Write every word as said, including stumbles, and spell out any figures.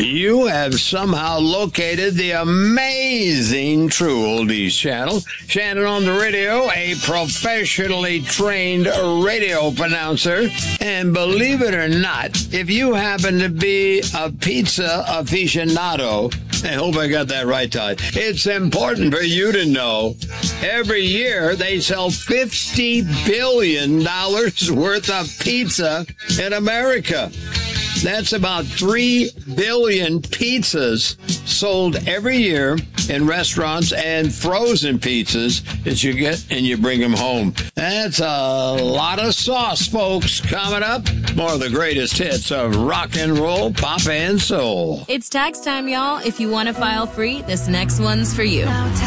you have somehow located the amazing True Oldies channel. Shannon on the radio, a professionally trained radio announcer. And believe it or not, if you happen to be a pizza aficionado, I hope I got that right, Todd. It's important for you to know every year they sell fifty billion dollars worth of pizza in America. That's about three billion pizzas sold every year in restaurants and frozen pizzas that you get and you bring them home. That's a lot of sauce, folks. Coming up, more of the greatest hits of rock and roll, pop, and soul. It's tax time, y'all. If you want to file free, this next one's for you.